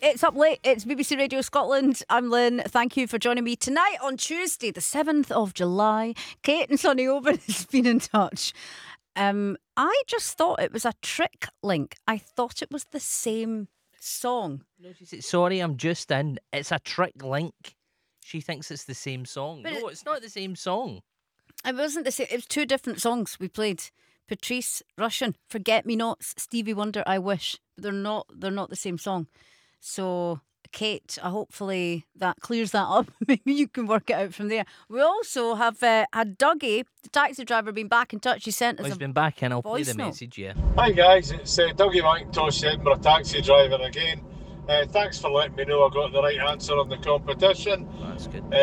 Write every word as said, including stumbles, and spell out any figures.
It's Up Late. It's B B C Radio Scotland. I'm Lynn. Thank you for joining me tonight on Tuesday, the seventh of July. Kate and Sonny Oban has been in touch. Um, I just thought it was a trick link. I thought it was the same song. No, she said, sorry, I'm just in. It's a trick link. She thinks it's the same song. But no, it- it's not the same song. It wasn't the same. It was two different songs we played. Patrice Rushen, Forget Me Nots, Stevie Wonder, I Wish. But they're not. They're not the same song. So, Kate, uh, hopefully that clears that up. Maybe you can work it out from there. We also have uh, had Dougie, the taxi driver, been back in touch. He sent us Well, he's a been back in. I'll play voice the note. message, yeah. Hi guys, it's uh, Dougie McIntosh, Edinburgh taxi driver again. Uh, thanks for letting me know I got the right answer on the competition. That's good. Uh,